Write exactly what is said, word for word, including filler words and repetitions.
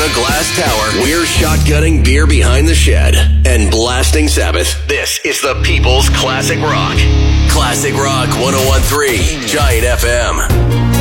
a glass tower. We're shotgunning beer behind the shed and blasting Sabbath. This is the People's Classic Rock. Classic Rock one oh one point three, Giant F M.